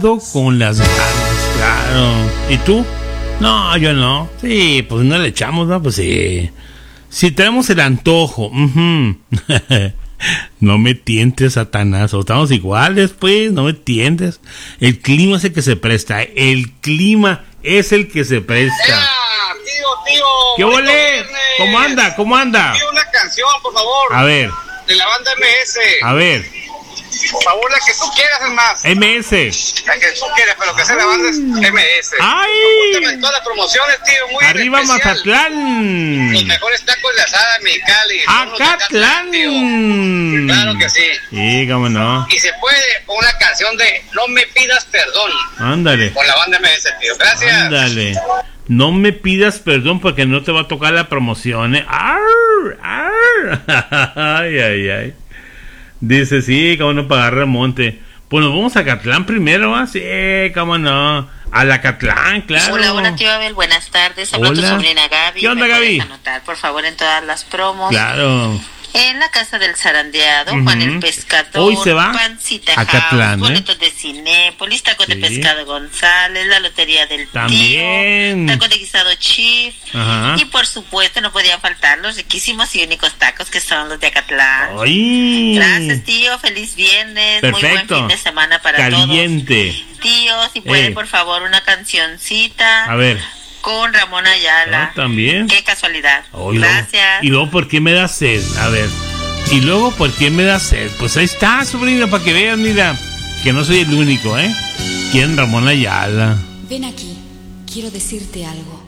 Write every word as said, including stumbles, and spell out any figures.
quedado con las ganas, claro. ¿Y tú? No, yo no. Sí, pues no le echamos, ¿no? Pues sí. Si tenemos el antojo. Uh-huh. No me tientes, Satanás. O estamos iguales, pues. No me tientes. El clima es el que se presta. El clima es el que se presta. ¡Ea! Tío, tío. ¿Qué ole? ¿Cómo anda? ¿Cómo anda? Pido una canción, por favor. A ver. De la banda M S. A ver. Por favor, la que tú quieras, es más. M S. La que tú quieras, pero que sea la banda es M S. ¡Ay! Apúntame todas las promociones, tío. Muy Arriba especial. Mazatlán. Los mejores tacos de asada en Mexicali. Acatlán. Tío. Claro que sí. Sí, cómo no. Y se puede con una canción de No me pidas perdón. Ándale. Con la banda M S, tío. Gracias. Ándale. No me pidas perdón porque no te va a tocar la promoción, ¿eh? ¡Ar! ¡Ar! Ay, ay, ay. Dice, sí, cómo no pagar remonte. Pues nos vamos a Acatlán primero, ¿ah? Sí, cómo no. A la Acatlán, claro. Hola, hola, tío Abel, buenas tardes. Habla tu sobrina Gaby. ¿Qué onda, ¿Me Gaby? puedes anotar, por favor, en todas las promos? Claro. En la casa del zarandeado, uh-huh. Juan el Pescador, hoy se va Pancita Acatlán, House, ¿eh? boletos de Cinépolis, tacos sí. de pescado González, la lotería del También. tío, taco de guisado Chief, ajá. Y por supuesto no podían faltar los riquísimos y únicos tacos que son los de Acatlán. ¡Ay! Gracias, tío, feliz viernes. Perfecto. Muy buen fin de semana para Caliente. todos. Tío, si puede, eh. por favor, una cancioncita. A ver. Con Ramón Ayala. Ah, también. Qué casualidad. Oye, gracias. Y luego, ¿por qué me da sed? A ver. Y luego, ¿por qué me da sed? Pues ahí está, sobrino, para que vean, mira, que no soy el único, ¿eh? ¿Quién? Ramón Ayala. Ven aquí, quiero decirte algo.